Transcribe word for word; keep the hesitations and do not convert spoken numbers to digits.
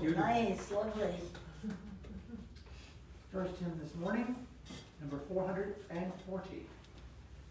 Beautiful. nice, lovely. First hymn this morning, number four hundred forty.